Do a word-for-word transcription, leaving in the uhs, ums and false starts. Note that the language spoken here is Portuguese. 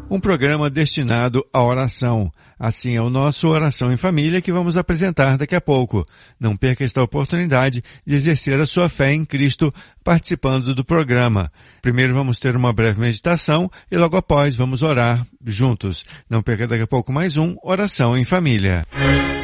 um programa destinado à oração. Assim é o nosso Oração em Família que vamos apresentar daqui a pouco. Não perca esta oportunidade de exercer a sua fé em Cristo participando do programa. Primeiro vamos ter uma breve meditação e logo após vamos orar juntos. Não perca daqui a pouco mais um Oração em Família.